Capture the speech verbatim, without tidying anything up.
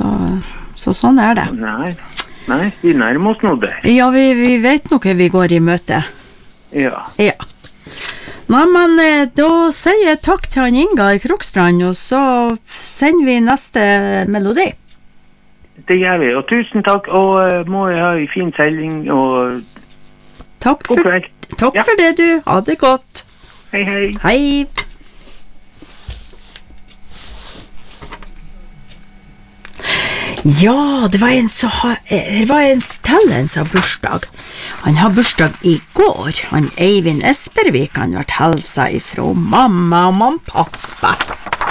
Så, så sånn er det. Nei, nei, vi nærmer oss nå det. Ja, vi, vi vet nok hva vi går i møte. Ja. Ja. Nei, men da sier jeg takk til han Ingar Krokstrand, og så sender vi neste melodi. Det gjør vi, og tusen takk, og uh, må jeg ha en fin seiling, og takk for, takk ja. for det du, ha det godt. Hei, hei. Hei. Ja, det var en som ha, det var en stellen som har bursdag. Han har bursdag i går. Han Eivind Espervik, han har vært helsa ifra mamma og mamma pappa.